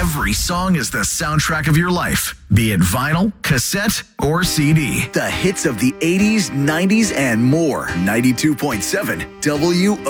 Every song is the soundtrack of your life, be it vinyl, cassette, or CD. The hits of the 80s, 90s, and more. 92.7 W.